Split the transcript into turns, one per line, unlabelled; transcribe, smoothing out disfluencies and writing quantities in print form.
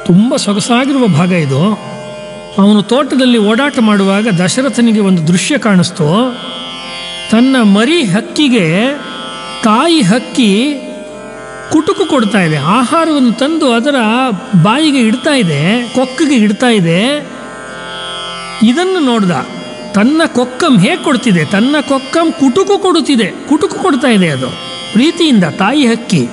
ತುಂಬ ಸೊಗಸಾಗಿರುವ ಭಾಗ ಇದು. ಅವನು ತೋಟದಲ್ಲಿ ಓಡಾಟ ಮಾಡುವಾಗ ದಶರಥನಿಗೆ ಒಂದು ದೃಶ್ಯ ಕಾಣಿಸ್ತು. ತನ್ನ ಮರಿ ಹಕ್ಕಿಗೆ ತಾಯಿ ಹಕ್ಕಿ ಕುಟುಕು ಕೊಡ್ತಾ ಇದೆ, ಆಹಾರವನ್ನು ತಂದು ಅದರ ಬಾಯಿಗೆ ಇಡ್ತಾ ಇದೆ, ಕೊಕ್ಕಿಗೆ ಇಡ್ತಾ ಇದೆ. ಇದನ್ನು ನೋಡ್ದ. ತನ್ನ ಕೊಕ್ಕಂ ಹೇಗೆ ಕೊಡ್ತಿದೆ, ತನ್ನ ಕೊಕ್ಕಂ ಕುಟುಕು ಕೊಡುತ್ತಿದೆ, ಕುಟುಕು ಕೊಡ್ತಾ ಇದೆ ಅದು ಪ್ರೀತಿಯಿಂದ ತಾಯಿ ಹಕ್ಕಿ.